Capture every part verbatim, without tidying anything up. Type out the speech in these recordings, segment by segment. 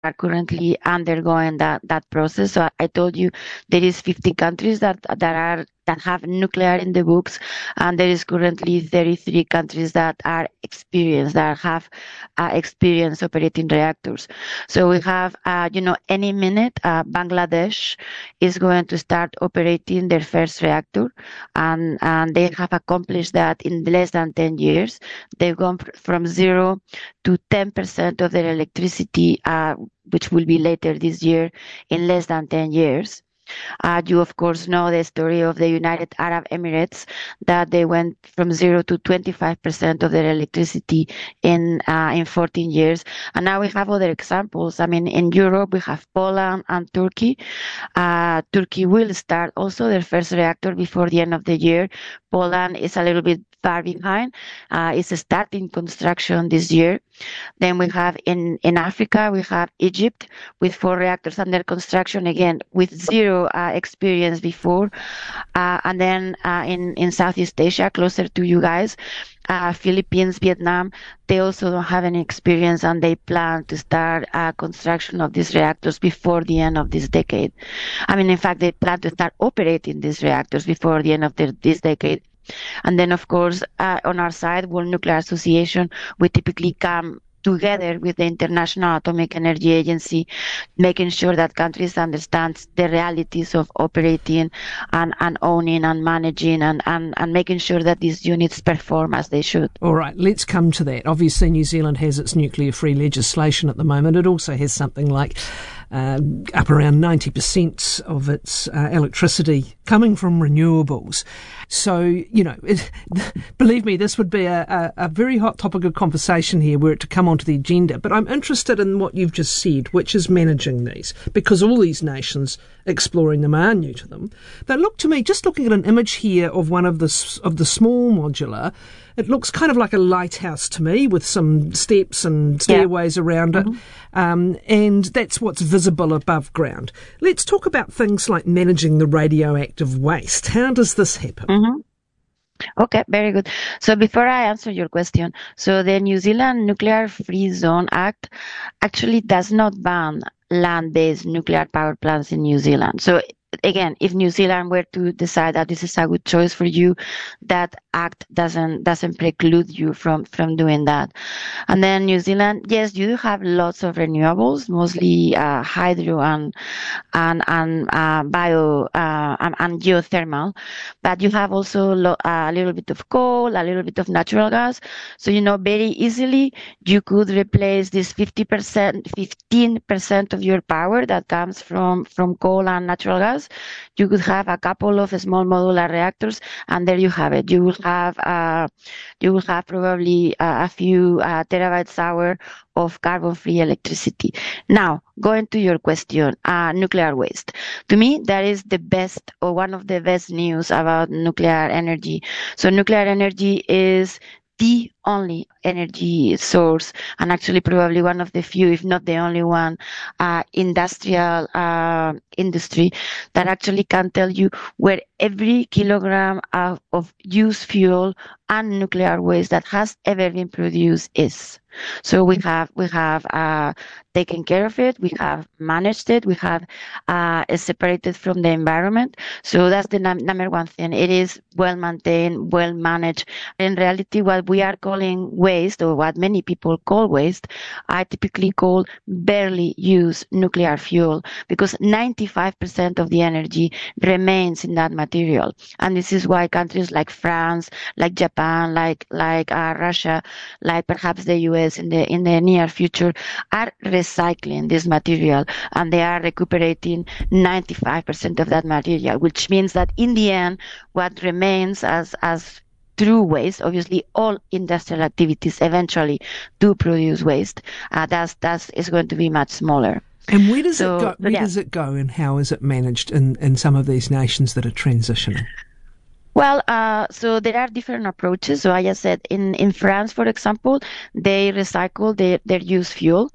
are currently undergoing that, that process. So I, I told you there is fifty countries that that are that have nuclear in the books, and there is currently thirty-three countries that are experienced that have uh, experience operating reactors. So we have, uh, you know, any minute uh, Bangladesh is going to start operating their first reactor, and and they have accomplished that in less than ten years. They've gone from zero to ten percent of their electricity, uh, which will be later this year, in less than ten years. Uh, you, of course, know the story of the United Arab Emirates, that they went from zero to twenty-five percent of their electricity in uh, in fourteen years. And now we have other examples. I mean, in Europe, we have Poland and Turkey. Uh, Turkey will start also their first reactor before the end of the year. Poland is a little bit far behind. Uh, it's starting construction this year. Then we have in, in Africa, we have Egypt with four reactors under construction, again, with zero uh, experience before. Uh, and then uh, in, in Southeast Asia, closer to you guys, uh, Philippines, Vietnam, they also don't have any experience, and they plan to start uh, construction of these reactors before the end of this decade. I mean, in fact, they plan to start operating these reactors before the end of the, this decade. And then, of course, uh, on our side, World Nuclear Association, we typically come together with the International Atomic Energy Agency, making sure that countries understand the realities of operating and, and owning and managing and, and, and making sure that these units perform as they should. All right, let's come to that. Obviously, New Zealand has its nuclear-free legislation at the moment. It also has something like Uh, up around ninety percent of its uh, electricity coming from renewables. So, you know, it, believe me, this would be a, a, a very hot topic of conversation here were it to come onto the agenda. But I'm interested in what you've just said, which is managing these, because all these nations exploring them are new to them. But look, to me, just looking at an image here of one of the of the small modular, it looks kind of like a lighthouse to me, with some steps and stairways yeah. around it. Mm-hmm. Um, and that's what's visible above ground. Let's talk about things like managing the radioactive waste. How does this happen? Mm-hmm. Okay, very good. So before I answer your question, so the New Zealand Nuclear Free Zone Act actually does not ban land-based nuclear power plants in New Zealand. So again, if New Zealand were to decide that this is a good choice for you, that act doesn't doesn't preclude you from from doing that. And then New Zealand, yes, you do have lots of renewables, mostly uh, hydro and and and uh, bio uh, and, and geothermal, but you have also lo- uh, a little bit of coal, a little bit of natural gas. So you know, very easily you could replace this fifty percent, fifteen percent of your power that comes from from coal and natural gas. You could have a couple of small modular reactors, and there you have it. You will have, uh, you will have probably uh, a few uh, terabytes hour of carbon-free electricity. Now, going to your question, uh, nuclear waste. To me, that is the best or one of the best news about nuclear energy. So nuclear energy is the only energy source, and actually probably one of the few, if not the only one, uh, industrial uh, industry that actually can tell you where every kilogram of, of used fuel and nuclear waste that has ever been produced is. So we have we have uh, taken care of it, we have managed it, we have uh, separated from the environment. So that's the num- number one thing. It is well maintained, well managed. In reality, what we are calling waste, or what many people call waste, I typically call barely used nuclear fuel, because ninety-five percent of the energy remains in that material. And this is why countries like France, like Japan, like like uh, Russia, like perhaps the U S in the in the near future are recycling this material, and they are recuperating ninety-five percent of that material, which means that in the end, what remains as as true waste, obviously all industrial activities eventually do produce waste, uh, that's that's is going to be much smaller. And where does so, it go? Where yeah. does it go, and how is it managed in, in some of these nations that are transitioning? Well, uh, so there are different approaches. So I just said in, in France, for example, they recycle their, their used fuel.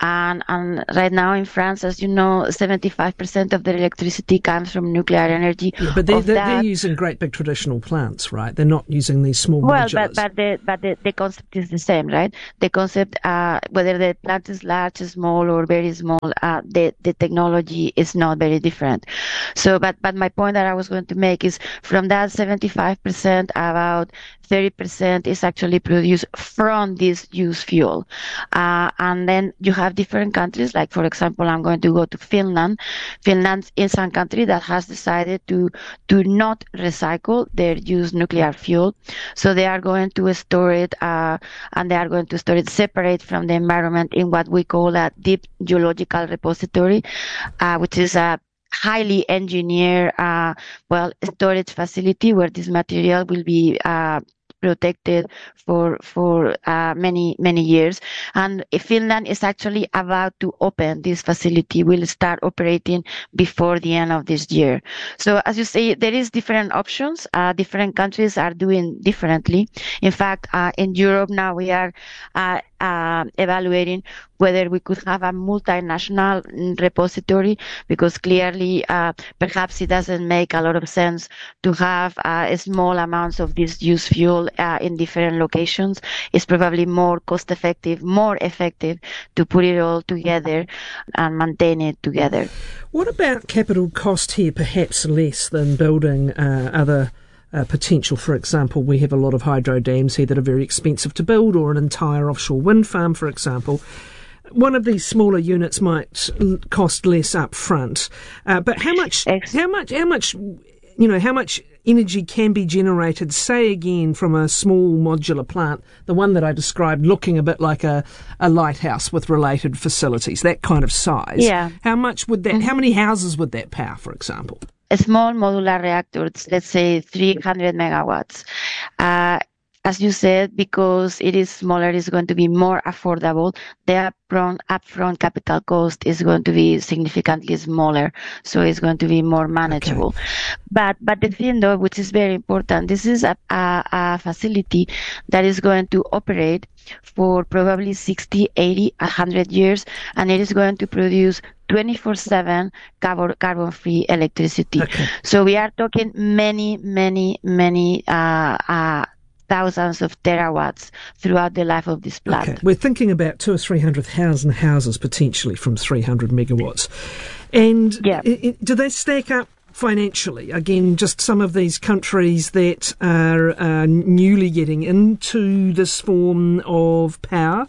And, and right now in France, as you know, seventy-five percent of their electricity comes from nuclear energy. Yeah, but they're, they're, that, they're using great big traditional plants, right? They're not using these small well, modulars. but but the but the, the concept is the same, right? The concept, uh, whether the plant is large, small, or very small, uh, the the technology is not very different. So, but but my point that I was going to make is from that seventy-five percent, about thirty percent is actually produced from this used fuel. Uh, and then you have different countries, like, for example, I'm going to go to Finland. Finland is a country that has decided to, to not recycle their used nuclear fuel. So they are going to store it, uh, and they are going to store it separate from the environment in what we call a deep geological repository, uh, which is a highly engineered, uh, well, storage facility where this material will be uh, protected for for uh, many many years. And Finland is actually about to open this facility. Will start operating before the end of this year. So as you say, there is different options. Uh, different countries are doing differently. In fact, uh, in Europe now we are uh, uh, evaluating whether we could have a multinational repository, because clearly uh, perhaps it doesn't make a lot of sense to have uh, small amounts of this used fuel uh, in different locations. It's probably more cost effective, more effective to put it all together and maintain it together. What about capital cost here, perhaps less than building uh, other Uh, potential? For example, we have a lot of hydro dams here that are very expensive to build, or an entire offshore wind farm, for example. One of these smaller units might cost less up front, uh, but how much, how much, how much, you know, how much energy can be generated, say again, from a small modular plant, the one that I described, looking a bit like a, a lighthouse with related facilities, that kind of size. Yeah. How much would that, mm-hmm. how many houses would that power, for example? A small modular reactor, let's say three hundred megawatts. Uh, as you said, because it is smaller, it's going to be more affordable. The upfront, upfront capital cost is going to be significantly smaller, so it's going to be more manageable. Okay. But but the thing, though, which is very important, this is a, a, a facility that is going to operate for probably sixty, eighty, one hundred years, and it is going to produce twenty-four seven carbon, carbon-free electricity. Okay. So we are talking many, many, many uh, uh, thousands of terawatts throughout the life of this plant. Okay. We're thinking about two or three hundred thousand houses potentially from three hundred megawatts. And yeah. it, it, do they stack up financially? Again, just some of these countries that are uh, newly getting into this form of power.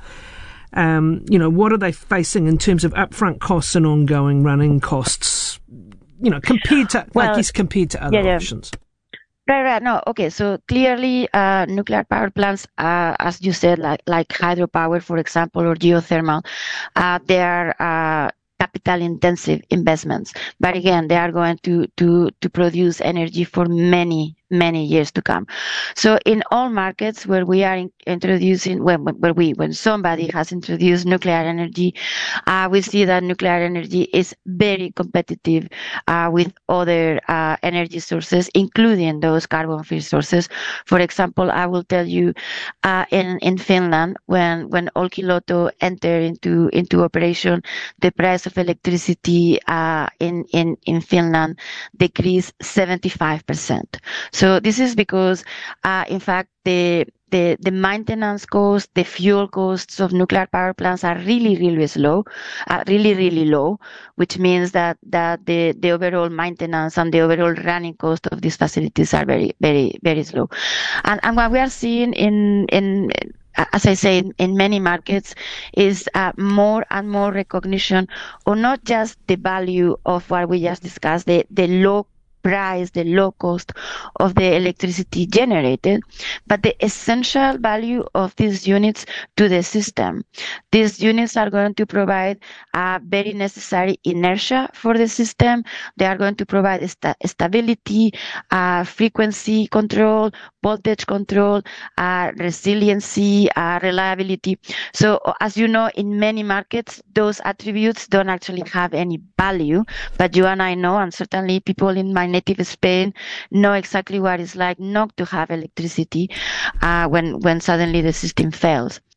Um, you know, what are they facing in terms of upfront costs and ongoing running costs, you know, compared to, well, I guess, compared to other yeah, yeah. options? Right, right. No, okay. So clearly, uh, nuclear power plants, uh, as you said, like, like hydropower, for example, or geothermal, uh, they are, uh, capital intensive investments. But again, they are going to, to, to produce energy for many, many years to come. So in all markets where we are in, introducing, when, where we, when somebody has introduced nuclear energy, uh, we see that nuclear energy is very competitive uh, with other uh, energy sources, including those carbon-free sources. For example, I will tell you, uh, in in Finland, when when Olkiluoto entered into into operation, the price of electricity uh, in in in Finland decreased seventy-five percent. So this is because, uh, in fact, the the the maintenance costs, the fuel costs of nuclear power plants are really, really low, uh, really, really low, which means that that the the overall maintenance and the overall running cost of these facilities are very, very, very low. And and what we are seeing in in as I say, in, in many markets, is uh, more and more recognition of not just the value of what we just discussed, the the low price, the low cost of the electricity generated, but the essential value of these units to the system. These units are going to provide a very necessary inertia for the system. They are going to provide sta- stability, uh, frequency control, voltage control, uh, resiliency, uh, reliability. So as you know, in many markets, those attributes don't actually have any value, but you and I know, and certainly people in my native Spain know exactly what it's like not to have electricity uh, when when suddenly the system fails.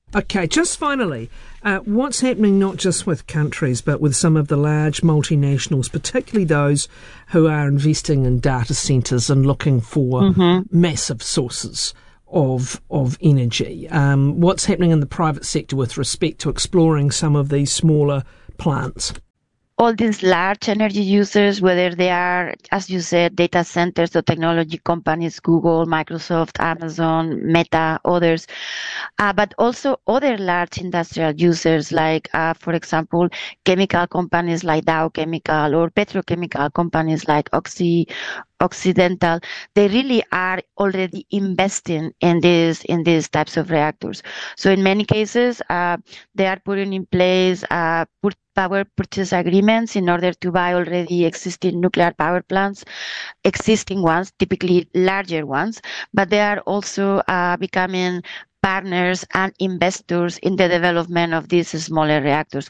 Okay, just finally, uh, what's happening not just with countries but with some of the large multinationals, particularly those who are investing in data centres and looking for mm-hmm. massive sources of of energy? Um, what's happening in the private sector with respect to exploring some of these smaller plants? All these large energy users, whether they are, as you said, data centers or technology companies, Google, Microsoft, Amazon, Meta, others, uh, but also other large industrial users like, uh, for example, chemical companies like Dow Chemical or petrochemical companies like Oxy, Occidental, they really are already investing in this in these types of reactors. So in many cases, uh, they are putting in place uh, put power purchase agreements in order to buy already existing nuclear power plants, existing ones, typically larger ones, but they are also uh, becoming partners and investors in the development of these smaller reactors.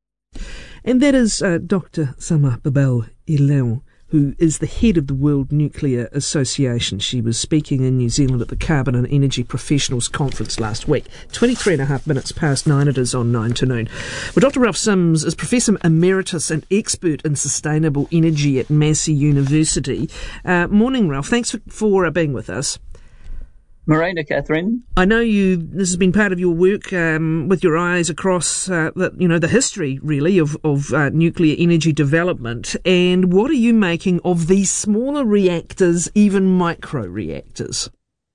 And that is uh, Doctor Sama Babel-Ileu, who is the head of the World Nuclear Association. She was speaking in New Zealand at the Carbon and Energy Professionals Conference last week. twenty-three and a half minutes past nine it is on nine to noon. Well, Doctor Ralph Sims is Professor Emeritus and expert in sustainable energy at Massey University. Uh, morning, Ralph. Thanks for, for uh, being with us. Morena, Catherine. I know you. This has been part of your work um, with your eyes across, uh, the, you know, the history really of of uh, nuclear energy development. And what are you making of these smaller reactors, even micro reactors?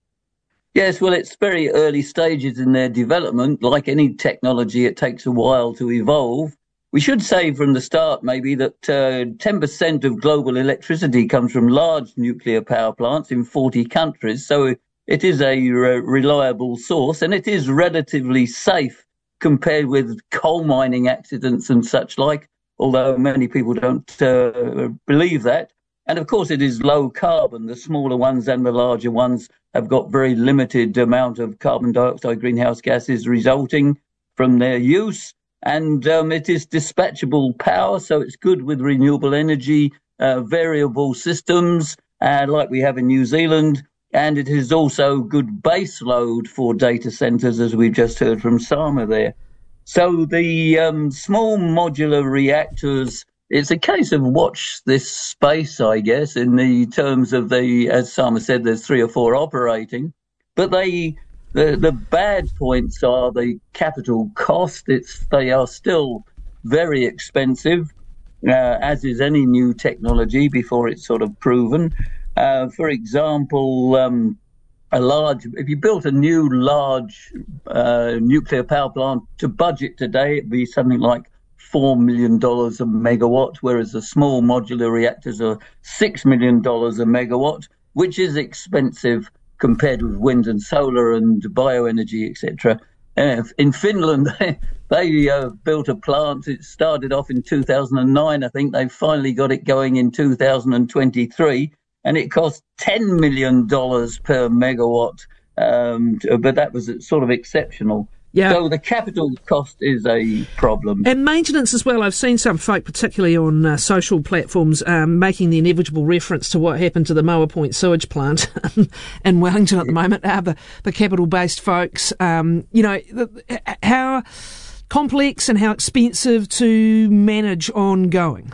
Yes, well, it's very early stages in their development. Like any technology, it takes a while to evolve. We should say from the start, maybe, that uh, ten percent of global electricity comes from large nuclear power plants in forty countries. So it is a re- reliable source, and it is relatively safe compared with coal mining accidents and such like, although many people don't uh, believe that. And of course, it is low carbon. The smaller ones and the larger ones have got very limited amount of carbon dioxide greenhouse gases resulting from their use. And um, it is dispatchable power, so it's good with renewable energy, uh, variable systems, uh, like we have in New Zealand. And it is also good base load for data centers, as we've just heard from Sama there. So the um, small modular reactors, it's a case of watch this space, I guess, in the terms of the, as Sama said, there's three or four operating. But they, the, the bad points are the capital cost. It's, they are still very expensive, uh, as is any new technology before it's sort of proven. Uh, for example, um, a large, if you built a new large uh, nuclear power plant to budget today, it'd be something like four million dollars a megawatt, whereas the small modular reactors are six million dollars a megawatt, which is expensive compared with wind and solar and bioenergy, et cetera. Uh, in Finland, they, they uh, built a plant. It started off in two thousand nine. I think they finally got it going in two thousand twenty-three. And it cost ten million dollars per megawatt, um, but that was sort of exceptional. Yeah. So the capital cost is a problem. And maintenance as well. I've seen some folk, particularly on uh, social platforms, um, making the inevitable reference to what happened to the Moa Point sewage plant in Wellington at the moment. Uh, the, the capital-based folks, um, you know, the, how complex and how expensive to manage ongoing.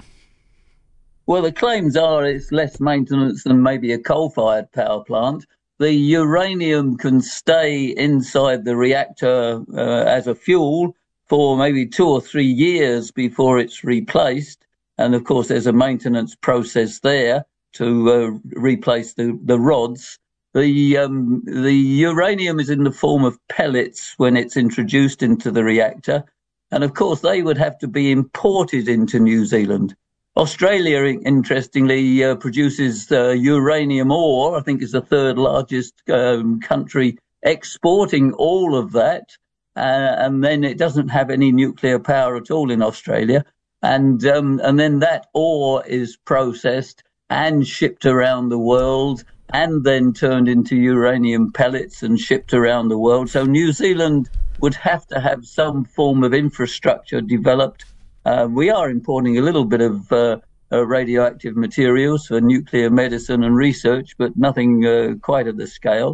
Well, the claims are it's less maintenance than maybe a coal-fired power plant. The uranium can stay inside the reactor uh, as a fuel for maybe two or three years before it's replaced. And, of course, there's a maintenance process there to uh, replace the, the rods. The, um, the uranium is in the form of pellets when it's introduced into the reactor. And, of course, they would have to be imported into New Zealand. Australia, interestingly, uh, produces uh, uranium ore. I think it's the third largest um, country exporting all of that. Uh, and then it doesn't have any nuclear power at all in Australia. And um, and then that ore is processed and shipped around the world and then turned into uranium pellets and shipped around the world. So New Zealand would have to have some form of infrastructure developed. Uh, we are importing a little bit of uh, uh, radioactive materials for nuclear medicine and research, but nothing uh, quite at the scale.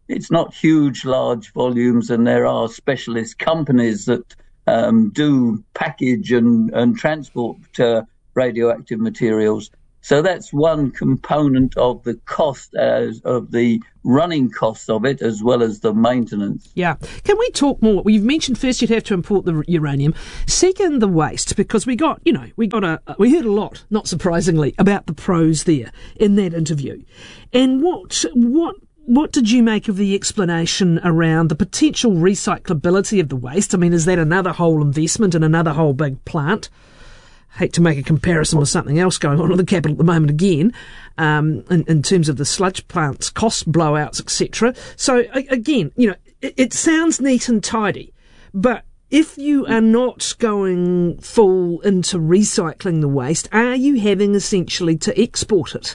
it's not huge, large volumes, and there are specialist companies that um, do package and, and transport uh, radioactive materials. So that's one component of the cost, as of the running costs of it, as well as the maintenance. Yeah. Can we talk more? Well, you've mentioned first you'd have to import the uranium. Second, the waste, because we got, you know, we got a, we heard a lot, not surprisingly, about the pros there in that interview. And what, what, what did you make of the explanation around the potential recyclability of the waste? I mean, is that another whole investment in another whole big plant? Hate to make a comparison with something else going on in the capital at the moment again, um, in, in terms of the sludge plants, cost blowouts, et cetera. So again, you know, it, it sounds neat and tidy, but if you are not going full into recycling the waste, are you having essentially to export it?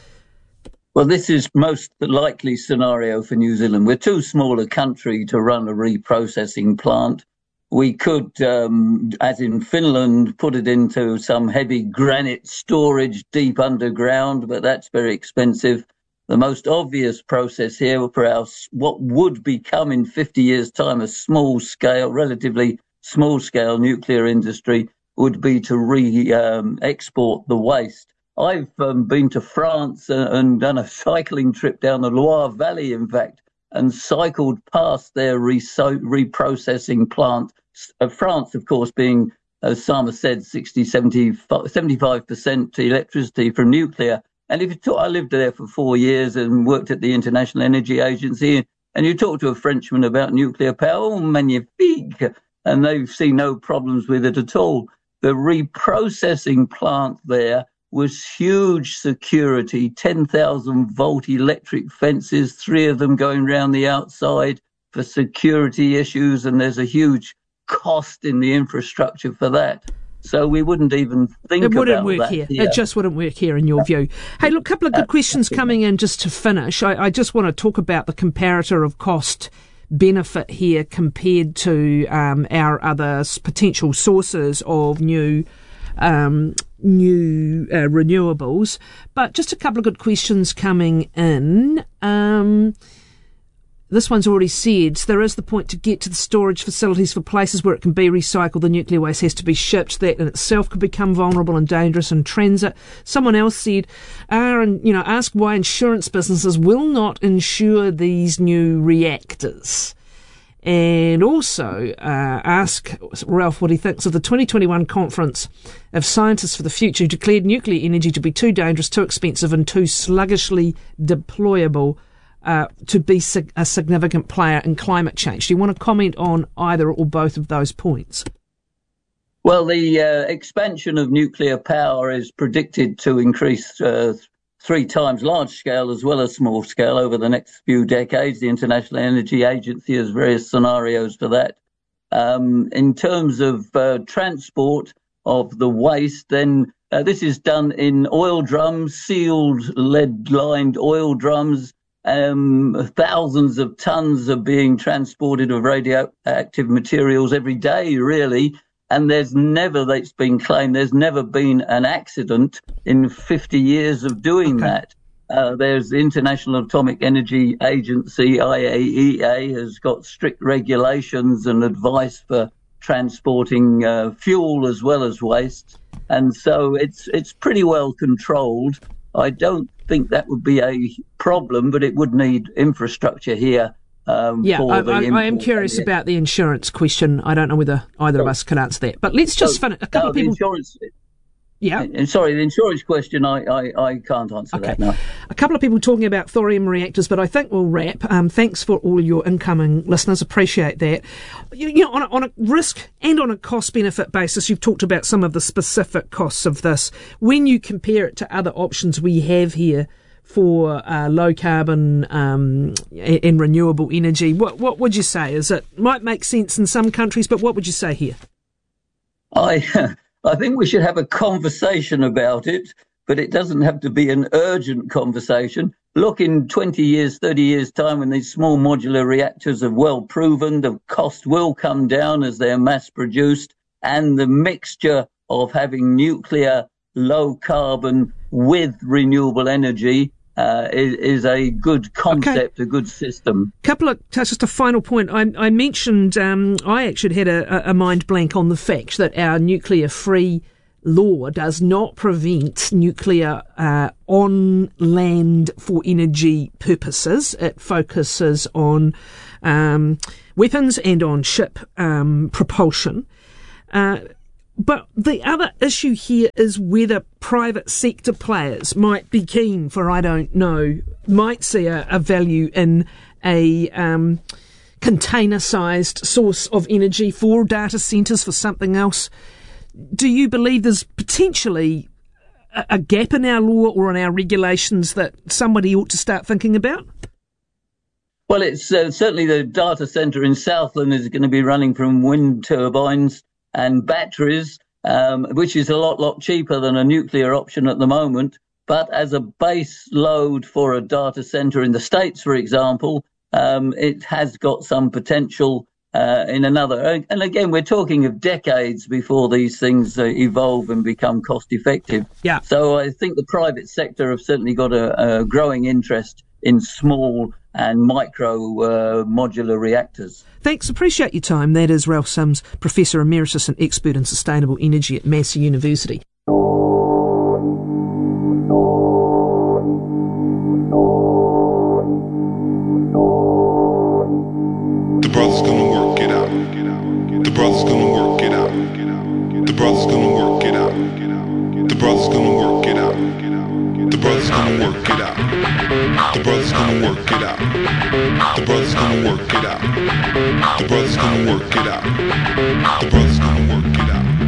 Well, this is most likely scenario for New Zealand. We're too small a country to run a reprocessing plant. We could, um, as in Finland, put it into some heavy granite storage deep underground, but that's very expensive. The most obvious process here for our, what would become in fifty years' time a small-scale, relatively small-scale nuclear industry would be to re-export um, the waste. I've um, been to France uh, and done a cycling trip down the Loire Valley, in fact, and cycled past their re- reprocessing plant. Uh, France, of course, being, as Sama said, sixty, seventy, seventy-five percent electricity from nuclear. And if you talk, I lived there for four years and worked at the International Energy Agency, and you talk to a Frenchman about nuclear power, oh, magnifique, and they've seen no problems with it at all. The reprocessing plant there was huge security, ten thousand volt electric fences, three of them going round the outside for security issues, and there's a huge cost in the infrastructure for that. So we wouldn't even think about that. It wouldn't work here. here. It just wouldn't work here in your view. Hey, look, a couple of good questions coming in just to finish. I, I just want to talk about the comparator of cost benefit here compared to um, our other potential sources of new um, new uh, renewables. But just a couple of good questions coming in. Um, This one's already said, there is the point to get to the storage facilities for places where it can be recycled. The nuclear waste has to be shipped. That in itself could become vulnerable and dangerous in transit. Someone else said, uh, and, you know, ask why insurance businesses will not insure these new reactors. And also uh, ask Ralph what he thinks of the twenty twenty-one conference of scientists for the future who declared nuclear energy to be too dangerous, too expensive and too sluggishly deployable Uh, to be sig- a significant player in climate change. Do you want to comment on either or both of those points? Well, the uh, expansion of nuclear power is predicted to increase uh, three times large scale as well as small scale over the next few decades. The International Energy Agency has various scenarios for that. Um, in terms of uh, transport of the waste, then uh, this is done in oil drums, sealed lead-lined oil drums. Um, thousands of tons are being transported of radioactive materials every day, really. And there's never, it's been claimed, there's never been an accident in fifty years of doing okay. that. Uh, there's the International Atomic Energy Agency, I A E A, has got strict regulations and advice for transporting uh, fuel as well as waste. And so it's it's pretty well controlled. I don't think that would be a problem, but it would need infrastructure here. Um, yeah, for I, the I, I am curious yeah. about the insurance question. I don't know whether either so, of us can answer that. But let's just so, finish. A couple no, of people. Insurance, yeah. And sorry, the insurance question, I, I, I can't answer okay. that now. A couple of people talking about thorium reactors, but I think we'll wrap. Um, thanks for all your incoming listeners. Appreciate that. You, you know, on a, on a risk and on a cost-benefit basis, you've talked about some of the specific costs of this. When you compare it to other options we have here for uh, low carbon um, and renewable energy, what what would you say? Is it might make sense in some countries, but what would you say here? I I think we should have a conversation about it, but it doesn't have to be an urgent conversation. Look, in twenty years, thirty years' time, when these small modular reactors are well proven, the cost will come down as they're mass produced, and the mixture of having nuclear, low carbon with renewable energy uh, is, is a good concept, okay. a good system. Couple of just a final point. I, I mentioned um, I actually had a, a mind blank on the fact that our nuclear-free law does not prevent nuclear uh, on land for energy purposes. It focuses on um, weapons and on ship um, propulsion. Uh, but the other issue here is whether private sector players might be keen for, I don't know, might see a, a value in a um, container-sized source of energy for data centres, for something else. Do you believe there's potentially a, a gap in our law or in our regulations that somebody ought to start thinking about? Well, it's uh, certainly the data centre in Southland is going to be running from wind turbines and batteries, um, which is a lot, lot cheaper than a nuclear option at the moment. But as a base load for a data centre in the States, for example, um, it has got some potential Uh, in another, and again, we're talking of decades before these things uh, evolve and become cost effective. Yeah. So I think the private sector have certainly got a, a growing interest in small and micro uh, modular reactors. Thanks, appreciate your time. That is Ralph Sims, Professor Emeritus and Expert in Sustainable Energy at Massey University. The brother's gonna work it out. The brother's gonna work it out. The brother's gonna work it out. The brother's gonna work it out. The brother's gonna work it out. The brother's gonna work it out. The brother's gonna work it out. The brother's gonna work it out. The brother's gonna work it out.